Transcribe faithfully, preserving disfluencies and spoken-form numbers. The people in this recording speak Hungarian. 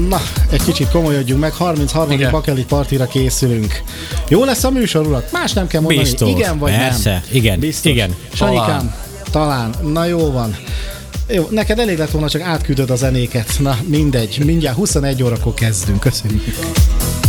Na, egy kicsit komolyodjunk meg, harmincharmadik Bakelit partira készülünk. Jó lesz a műsor, urak? Más nem kell mondani. Biztos, igen vagy persze, nem? igen, Biztos. igen. Sanyikám, talán. Na jó van. Jó, neked elég lett volna, csak átküldöd a zenéket. Na mindegy, mindjárt huszonegy órakor kezdünk. Köszönjük.